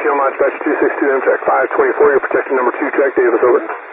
Channel 9 Dispatch 262 MTech 524, you're protecting number 2 track, Davis, over.